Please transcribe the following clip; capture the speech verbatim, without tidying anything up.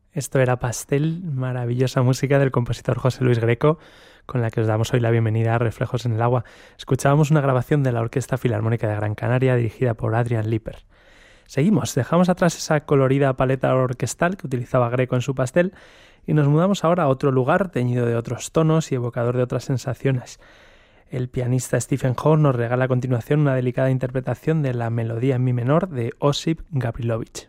Esto era Pastel, maravillosa música del compositor José Luis Greco, con la que os damos hoy la bienvenida a Reflejos en el Agua. Escuchábamos una grabación de la Orquesta Filarmónica de Gran Canaria dirigida por Adrian Lipper. Seguimos, dejamos atrás esa colorida paleta orquestal que utilizaba Greco en su Pastel y nos mudamos ahora a otro lugar teñido de otros tonos y evocador de otras sensaciones. El pianista Stephen Hough nos regala a continuación una delicada interpretación de la melodía en mi menor de Osip Gavrilovich.